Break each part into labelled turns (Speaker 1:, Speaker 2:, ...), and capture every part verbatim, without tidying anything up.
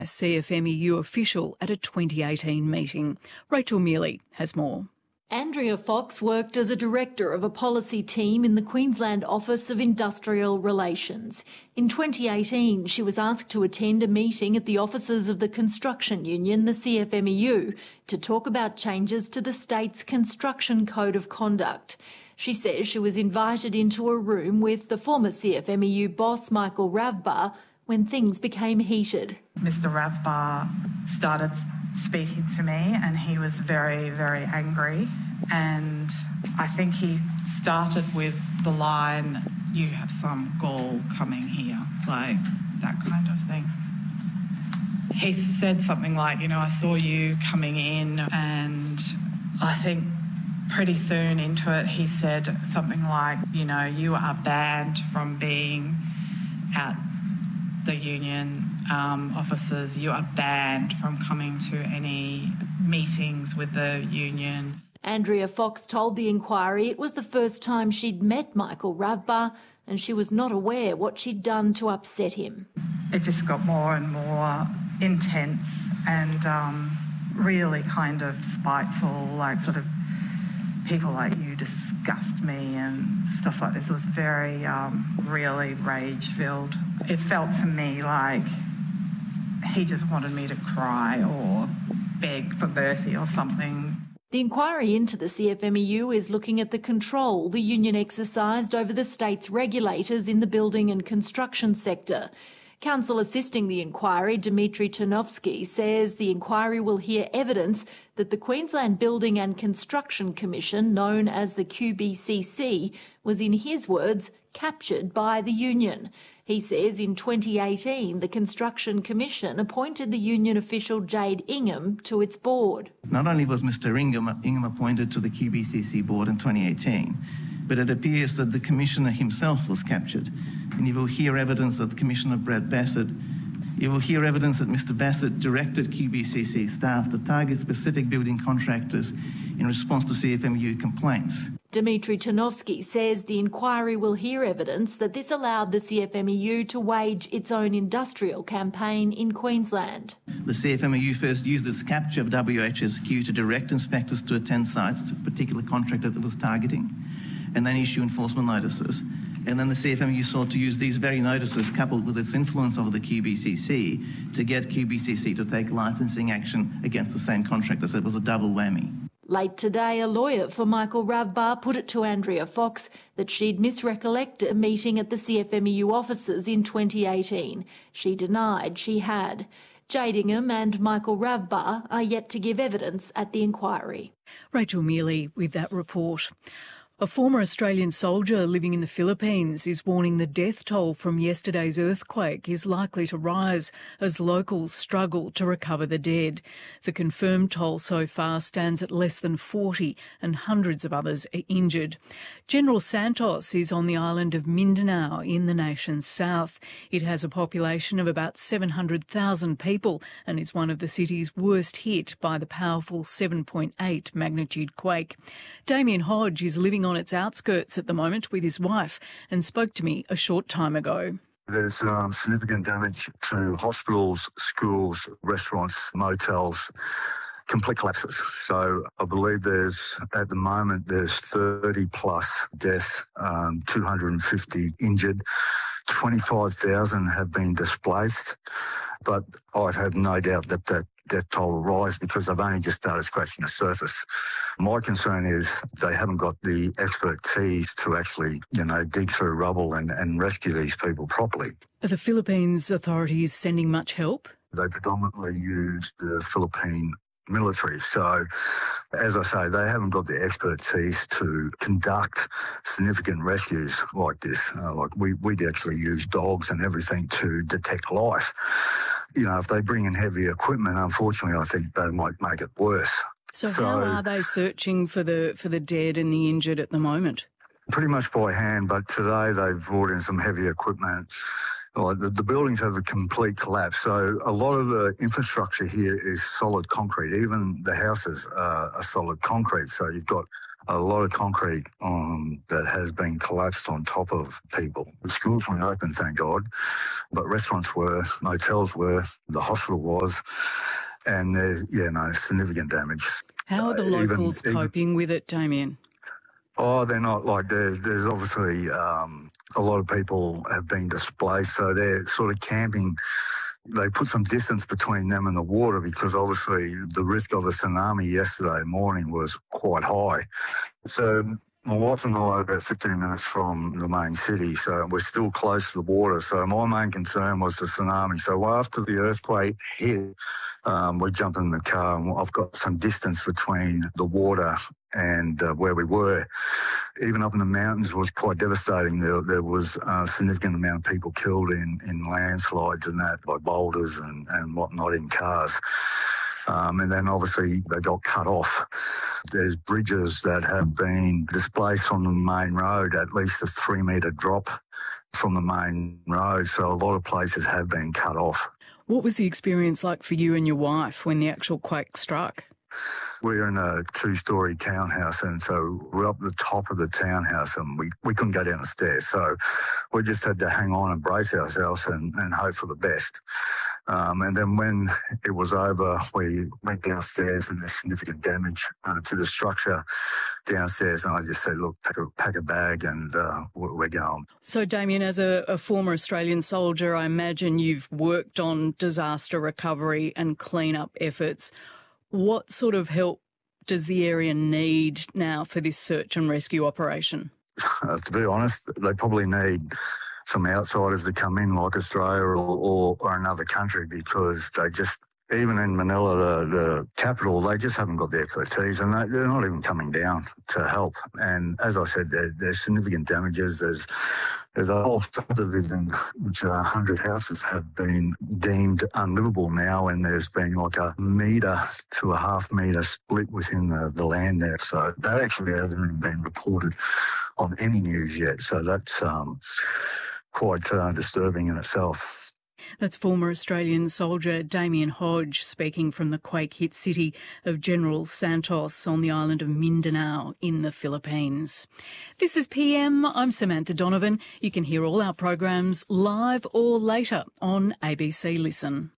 Speaker 1: A C F M E U official at a twenty eighteen meeting. Rachel Mealy has more.
Speaker 2: Andrea Fox worked as a director of a policy team in the Queensland Office of Industrial Relations. In twenty eighteen, she was asked to attend a meeting at the offices of the construction union, the C F M E U, to talk about changes to the state's construction code of conduct. She says she was invited into a room with the former C F M E U boss, Michael Ravbar, when things became heated.
Speaker 3: Mister Ravbar started speaking to me and he was very, very angry. And I think he started with the line, "You have some gall coming here," like that kind of thing. He said something like, you know, "I saw you coming in," and I think pretty soon into it he said something like, you know, "You are banned from being at the union um, offices. You are banned from coming to any meetings with the union."
Speaker 2: Andrea Fox told the inquiry it was the first time she'd met Michael Ravbar and she was not aware what she'd done to upset him.
Speaker 3: It just got more and more intense and um, really kind of spiteful, like sort of people like, "You disgust me," and stuff like this. It was very, um, really rage-filled. It felt to me like he just wanted me to cry or beg for mercy or something.
Speaker 2: The inquiry into the C F M E U is looking at the control the union exercised over the state's regulators in the building and construction sector. Counsel assisting the inquiry, Dmitry Ternovsky, says the inquiry will hear evidence that the Queensland Building and Construction Commission, known as the Q B C C, was, in his words, captured by the union. He says in twenty eighteen the Construction Commission appointed the union official Jade Ingham to its board.
Speaker 4: Not only was Mister Ingham, Ingham appointed to the Q B C C board in twenty eighteen, but it appears that the Commissioner himself was captured. And you will hear evidence that the Commissioner, Brad Bassett, you will hear evidence that Mister Bassett directed Q B C C staff to target specific building contractors in response to C F M E U complaints.
Speaker 2: Dmitry Ternovsky says the inquiry will hear evidence that this allowed the C F M E U to wage its own industrial campaign in Queensland.
Speaker 4: The C F M E U first used its capture of W H S Q to direct inspectors to attend sites to a particular contractor that it was targeting, and then issue enforcement notices. And then the C F M E U sought to use these very notices, coupled with its influence over the Q B C C, to get Q B C C to take licensing action against the same contractor. So it was a double whammy.
Speaker 2: Late today, a lawyer for Michael Ravbar put it to Andrea Fox that she'd misrecollected a meeting at the C F M E U offices in twenty eighteen. She denied she had. Jade Ingham and Michael Ravbar are yet to give evidence at the inquiry.
Speaker 1: Rachel Mealy with that report. A former Australian soldier living in the Philippines is warning the death toll from yesterday's earthquake is likely to rise as locals struggle to recover the dead. The confirmed toll so far stands at less than forty and hundreds of others are injured. General Santos is on the island of Mindanao in the nation's south. It has a population of about seven hundred thousand people and is one of the cities worst hit by the powerful seven point eight magnitude quake. Damien Hodge is living on on its outskirts at the moment with his wife and spoke to me a short time ago.
Speaker 5: There's um, significant damage to hospitals, schools, restaurants, motels, complete collapses. So I believe there's, at the moment, there's thirty plus deaths, um, two hundred fifty injured, twenty-five thousand have been displaced. But I'd have no doubt that that death toll will rise because they've only just started scratching the surface. My concern is they haven't got the expertise to actually, you know, dig through rubble and, and rescue these people properly.
Speaker 1: Are the Philippines authorities sending much help?
Speaker 5: They predominantly use the Philippine military. So, as I say, they haven't got the expertise to conduct significant rescues like this. Uh, like we, we'd actually use dogs and everything to detect life. You know, if they bring in heavy equipment, unfortunately, I think they might make it worse.
Speaker 1: So, so how are they searching for the for the dead and the injured at the moment?
Speaker 5: Pretty much by hand, but today they've brought in some heavy equipment Oh, the, the buildings have a complete collapse. So a lot of the infrastructure here is solid concrete. Even the houses are, are solid concrete. So you've got a lot of concrete um, that has been collapsed on top of people. The schools weren't open, thank God, but restaurants were, motels were, the hospital was, and there's, yeah, no, significant damage.
Speaker 1: How are the
Speaker 5: Uh,
Speaker 1: locals
Speaker 5: even,
Speaker 1: coping
Speaker 5: even,
Speaker 1: with it, Damien?
Speaker 5: Oh, they're not like there's there's obviously um, a lot of people have been displaced, so they're sort of camping. They put some distance between them and the water because obviously the risk of a tsunami yesterday morning was quite high. So my wife and I are about fifteen minutes from the main city, so we're still close to the water. So my main concern was the tsunami. So after the earthquake hit, um, we jumped in the car and I've got some distance between the water and uh, where we were. Even up in the mountains was quite devastating. There, there was a significant amount of people killed in, in landslides and that, by boulders and, and whatnot in cars. Um, and then obviously they got cut off. There's bridges that have been displaced from the main road, at least a three metre drop from the main road. So a lot of places have been cut off.
Speaker 1: What was the experience like for you and your wife when the actual quake struck?
Speaker 5: We're in a two-storey townhouse, and so we're up the top of the townhouse, and we, we couldn't go down the stairs. So we just had to hang on and brace ourselves and, and hope for the best. Um, and then when it was over, we went downstairs, and there's significant damage uh, to the structure downstairs. And I just said, look, pack a, pack a bag, and uh, we're going.
Speaker 1: So, Damien, as a, a former Australian soldier, I imagine you've worked on disaster recovery and clean-up efforts. What sort of help does the area need now for this search and rescue operation?
Speaker 5: Uh, to be honest, they probably need some outsiders to come in, like Australia or, or, or another country, because they just, even in Manila, the, the capital, they just haven't got the expertise, and they, they're not even coming down to help. And as I said, there, there's significant damages. There's There's a whole subdivision, which are one hundred houses, have been deemed unlivable now, and there's been like a metre to a half metre split within the, the land there. So that actually hasn't even been reported on any news yet. So that's um, quite uh, disturbing in itself.
Speaker 1: That's former Australian soldier Damien Hodge speaking from the quake-hit city of General Santos on the island of Mindanao in the Philippines. This is P M. I'm Samantha Donovan. You can hear all our programs live or later on A B C Listen.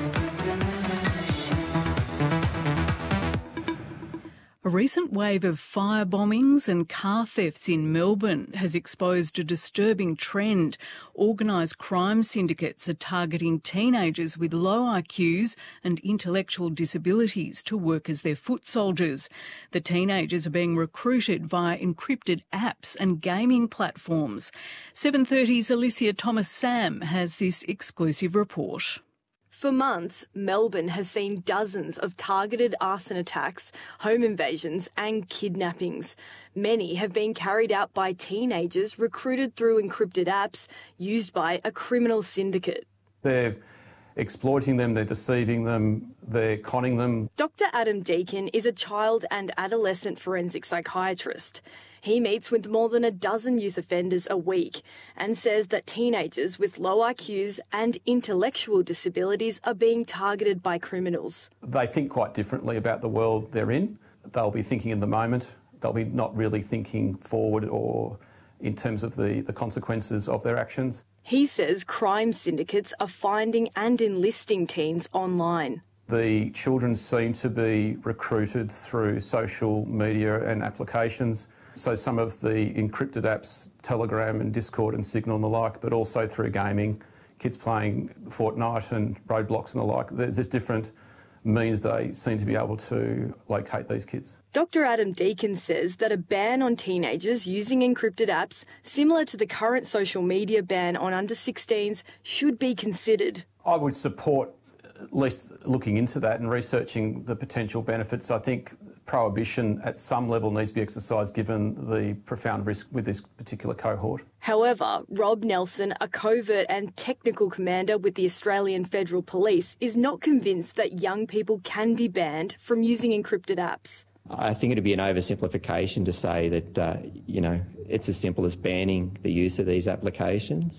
Speaker 1: A recent wave of fire bombings and car thefts in Melbourne has exposed a disturbing trend. Organised crime syndicates are targeting teenagers with low I Qs and intellectual disabilities to work as their foot soldiers. The teenagers are being recruited via encrypted apps and gaming platforms. seven thirty's Alicia Thomas-Sam has this exclusive report.
Speaker 6: For months, Melbourne has seen dozens of targeted arson attacks, home invasions and kidnappings. Many have been carried out by teenagers recruited through encrypted apps used by a criminal syndicate.
Speaker 7: They're exploiting them, they're deceiving them, they're conning them.
Speaker 6: Doctor Adam Deakin is a child and adolescent forensic psychiatrist. He meets with more than a dozen youth offenders a week and says that teenagers with low I Qs and intellectual disabilities are being targeted by criminals.
Speaker 7: They think quite differently about the world they're in. They'll be thinking in the moment. They'll be not really thinking forward or in terms of the, the consequences of their actions.
Speaker 6: He says crime syndicates are finding and enlisting teens online.
Speaker 7: The children seem to be recruited through social media and applications. So some of the encrypted apps, Telegram and Discord and Signal and the like, but also through gaming, kids playing Fortnite and Roblox and the like. There's different means they seem to be able to locate these kids.
Speaker 6: Doctor Adam Deakin says that a ban on teenagers using encrypted apps, similar to the current social media ban on under sixteens, should be considered.
Speaker 7: I would support at least looking into that and researching the potential benefits. I think prohibition at some level needs to be exercised given the profound risk with this particular cohort.
Speaker 6: However, Rob Nelson, a covert and technical commander with the Australian Federal Police, is not convinced that young people can be banned from using encrypted apps.
Speaker 8: I think it would be an oversimplification to say that, uh, you know, it's as simple as banning the use of these applications.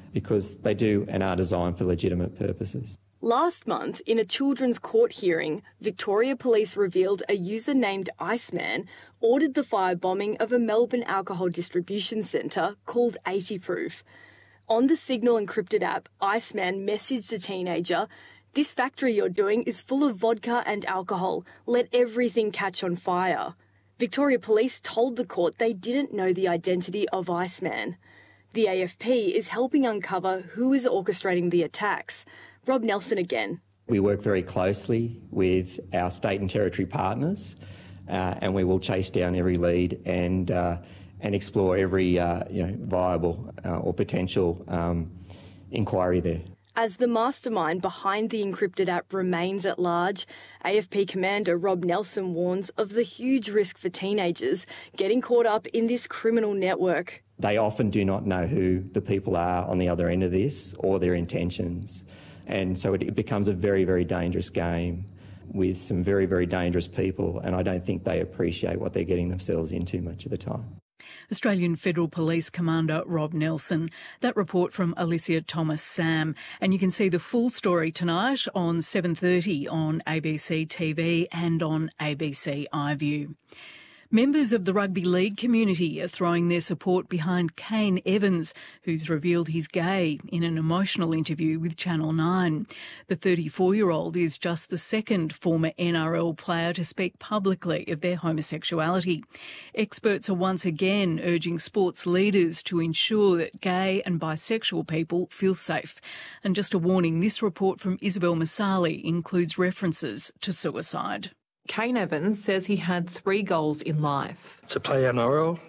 Speaker 8: because they do and are designed for legitimate purposes.
Speaker 6: Last month, in a children's court hearing, Victoria Police revealed a user named Iceman ordered the firebombing of a Melbourne alcohol distribution centre called eighty proof. On the Signal encrypted app, Iceman messaged a teenager, "This factory you're doing is full of vodka and alcohol. Let everything catch on fire." Victoria Police told the court they didn't know the identity of Iceman. The A F P is helping uncover who is orchestrating the attacks. Rob Nelson again.
Speaker 8: We work very closely with our state and territory partners, uh, and we will chase down every lead and uh, and explore every uh, you know viable uh, or potential um, inquiry there.
Speaker 6: As the mastermind behind the encrypted app remains at large, A F P Commander Rob Nelson warns of the huge risk for teenagers getting caught up in this criminal network.
Speaker 8: They often do not know who the people are on the other end of this or their intentions. And so it becomes a very, very dangerous game with some very, very dangerous people, and I don't think they appreciate what they're getting themselves into much of the time.
Speaker 1: Australian Federal Police Commander Rob Nelson. That report from Alicia Thomas-Sam. And you can see the full story tonight on seven thirty on A B C T V and on A B C iView. Members of the rugby league community are throwing their support behind Kane Evans, who's revealed he's gay in an emotional interview with Channel nine. The thirty-four-year-old is just the second former N R L player to speak publicly of their homosexuality. Experts are once again urging sports leaders to ensure that gay and bisexual people feel safe. And just a warning, this report from Isabel Masali includes references to suicide.
Speaker 9: Kane Evans says he had three goals in life.
Speaker 10: To play N R L,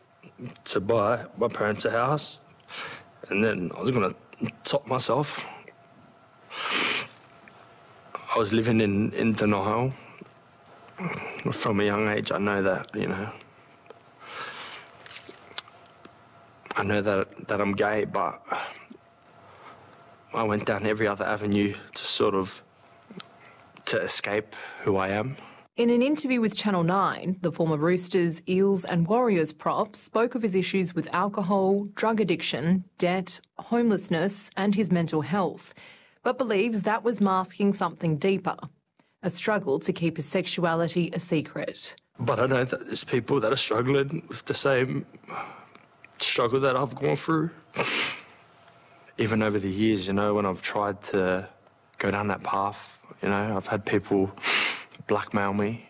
Speaker 10: to buy my parents a house, and then I was going to top myself. I was living in, in denial. From a young age, I know that, you know, I know that, that I'm gay, but I went down every other avenue to sort of, to escape who I am.
Speaker 9: In an interview with Channel nine, the former Roosters, Eels and Warriors prop spoke of his issues with alcohol, drug addiction, debt, homelessness and his mental health, but believes that was masking something deeper, a struggle to keep his sexuality a secret.
Speaker 10: But I know that there's people that are struggling with the same struggle that I've gone through. Even over the years, you know, when I've tried to go down that path, you know, I've had people blackmail me,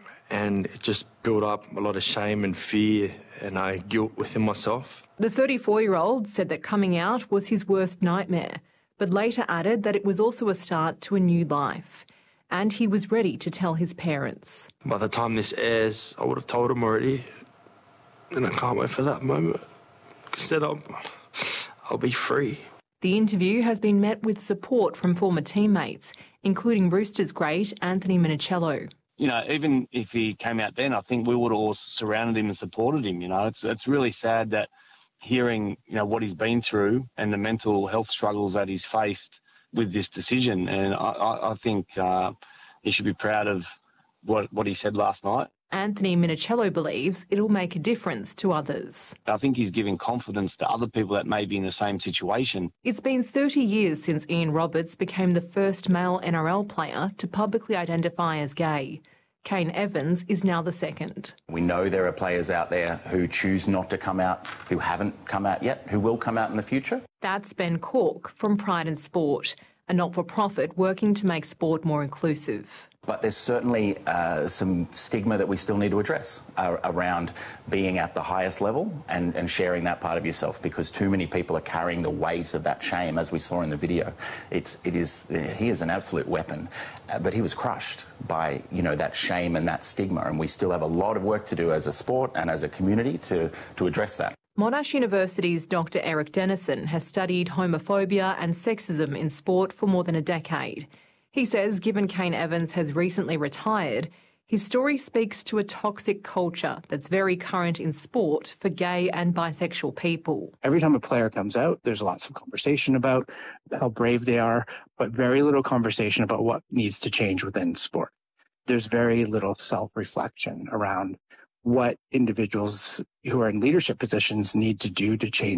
Speaker 10: and it just built up a lot of shame and fear and uh, guilt within myself.
Speaker 9: The thirty-four-year-old said that coming out was his worst nightmare, but later added that it was also a start to a new life, and he was ready to tell his parents.
Speaker 10: By the time this airs, I would have told them already, and I can't wait for that moment, because then I'll, I'll be free.
Speaker 9: The interview has been met with support from former teammates, including Roosters great Anthony Minicello.
Speaker 11: You know, even if he came out then, I think we would have all surrounded him and supported him. You know, it's it's really sad that hearing, you know, what he's been through and the mental health struggles that he's faced with this decision. And I, I think uh, he should be proud of what, what he said last night.
Speaker 9: Anthony Minicello believes it'll make a difference to others.
Speaker 11: I think he's giving confidence to other people that may be in the same situation.
Speaker 9: It's been thirty years since Ian Roberts became the first male N R L player to publicly identify as gay. Kane Evans is now the second.
Speaker 12: We know there are players out there who choose not to come out, who haven't come out yet, who will come out in the future.
Speaker 9: That's Ben Cork from Pride in Sport, a not-for-profit working to make sport more inclusive.
Speaker 12: But there's certainly uh, some stigma that we still need to address uh, around being at the highest level and, and sharing that part of yourself, because too many people are carrying the weight of that shame, as we saw in the video. It's, it is, he is an absolute weapon, uh, but he was crushed by, you know, that shame and that stigma, and we still have a lot of work to do as a sport and as a community to, to address that.
Speaker 9: Monash University's Doctor Eric Dennison has studied homophobia and sexism in sport for more than a decade. He says given Kane Evans has recently retired, his story speaks to a toxic culture that's very current in sport for gay and bisexual people.
Speaker 13: Every time a player comes out, there's lots of conversation about how brave they are, but very little conversation about what needs to change within sport. There's very little self-reflection around what individuals who are in leadership positions need to do to change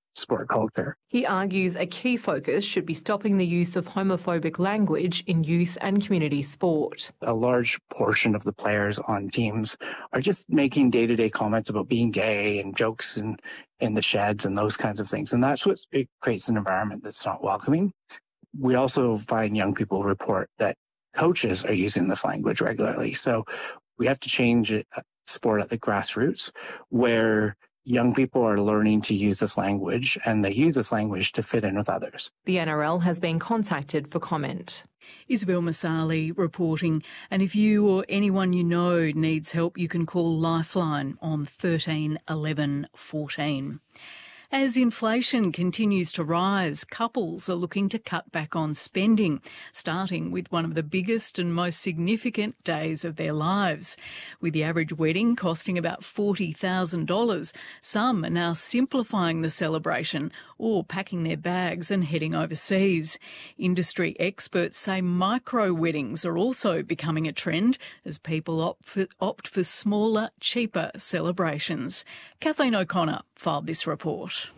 Speaker 13: sport culture.
Speaker 9: He argues a key focus should be stopping the use of homophobic language in youth and community sport.
Speaker 13: A large portion of the players on teams are just making day-to-day comments about being gay and jokes in, in the sheds and those kinds of things. And that's what it creates an environment that's not welcoming. We also find young people report that coaches are using this language regularly. So we have to change it, sport at the grassroots, where young people are learning to use this language, and they use this language to fit in with others.
Speaker 9: The N R L has been contacted for comment.
Speaker 1: Isabel Masali reporting. And if you or anyone you know needs help, you can call Lifeline on thirteen eleven fourteen. As inflation continues to rise, couples are looking to cut back on spending, starting with one of the biggest and most significant days of their lives. With the average wedding costing about forty thousand dollars, some are now simplifying the celebration or packing their bags and heading overseas. Industry experts say micro weddings are also becoming a trend as people opt for, opt for smaller, cheaper celebrations. Kathleen O'Connor filed this report.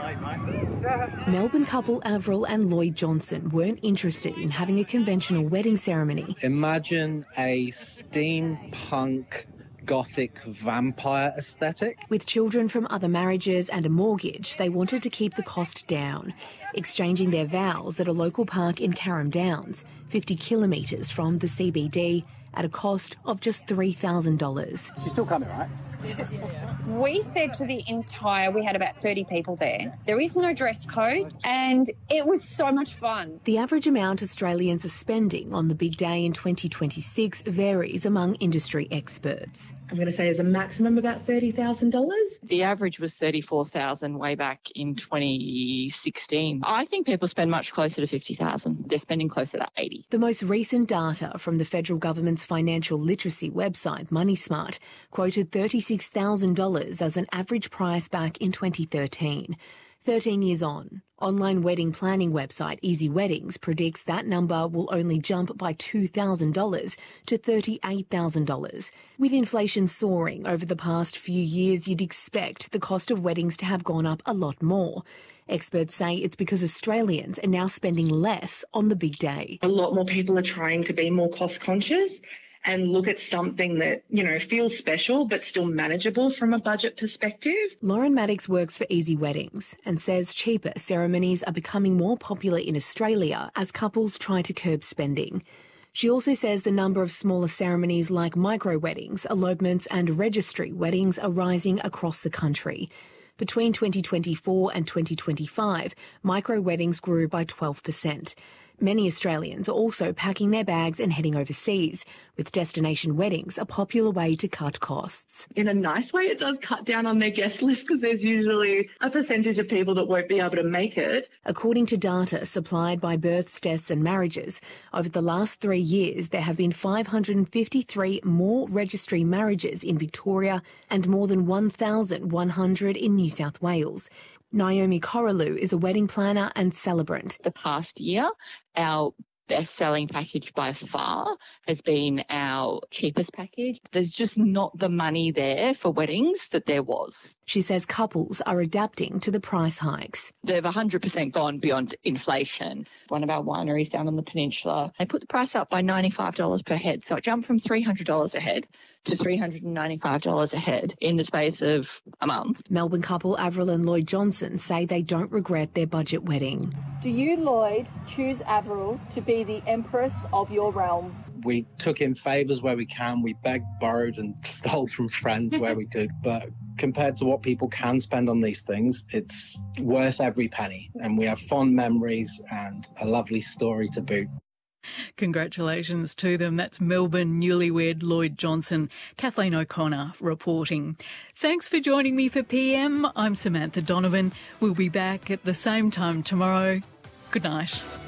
Speaker 14: Melbourne couple Avril and Lloyd Johnson weren't interested in having a conventional wedding ceremony.
Speaker 15: Imagine a steampunk gothic vampire aesthetic.
Speaker 14: With children from other marriages and a mortgage, they wanted to keep the cost down, exchanging their vows at a local park in Carrum Downs, fifty kilometres from the C B D, at a cost of just three thousand dollars.
Speaker 16: You're still coming, right?
Speaker 17: We said to the entire, we had about thirty people there, there is no dress code, and it was so much fun.
Speaker 14: The average amount Australians are spending on the big day in twenty twenty-six varies among industry experts.
Speaker 18: I'm going to say as a maximum about thirty thousand dollars.
Speaker 19: The average was thirty-four thousand dollars way back in twenty sixteen. I think people spend much closer to fifty thousand dollars. They're spending closer to eighty thousand dollars.
Speaker 14: The most recent data from the federal government's financial literacy website, MoneySmart, quoted thirty-six thousand dollars as an average price back in twenty thirteen. thirteen years on, online wedding planning website Easy Weddings predicts that number will only jump by two thousand dollars to thirty-eight thousand dollars. With inflation soaring over the past few years, you'd expect the cost of weddings to have gone up a lot more. Experts say it's because Australians are now spending less on the big day.
Speaker 18: A lot more people are trying to be more cost conscious and look at something that, you know, feels special but still manageable from a budget perspective.
Speaker 14: Lauren Maddox works for Easy Weddings and says cheaper ceremonies are becoming more popular in Australia as couples try to curb spending. She also says the number of smaller ceremonies like micro-weddings, elopements and registry weddings are rising across the country. Between twenty twenty-four and twenty twenty-five, micro-weddings grew by twelve percent. Many Australians are also packing their bags and heading overseas, with destination weddings a popular way to cut costs.
Speaker 18: In a nice way, it does cut down on their guest list because there's usually a percentage of people that won't be able to make it.
Speaker 14: According to data supplied by Births, Deaths and Marriages, over the last three years there have been five hundred fifty-three more registry marriages in Victoria and more than one thousand one hundred in New South Wales. Naomi Coralou is a wedding planner and celebrant.
Speaker 19: The past year, our best-selling package by far has been our cheapest package. There's just not the money there for weddings that there was.
Speaker 14: She says couples are adapting to the price hikes.
Speaker 19: They've one hundred percent gone beyond inflation. One of our wineries down on the peninsula, they put the price up by ninety-five dollars per head. So it jumped from three hundred dollars a head to three hundred ninety-five dollars a head in the space of a month.
Speaker 14: Melbourne couple Avril and Lloyd Johnson say they don't regret their budget wedding.
Speaker 20: Do you, Lloyd, choose Avril to be the empress of your realm?
Speaker 15: We took in favours where we can. We begged, borrowed and stole from friends where we could. But compared to what people can spend on these things, it's worth every penny. And we have fond memories and a lovely story to boot.
Speaker 1: Congratulations to them. That's Melbourne newlywed Lloyd Johnson. Kathleen O'Connor reporting. Thanks for joining me for P M. I'm Samantha Donovan. We'll be back at the same time tomorrow. Good night.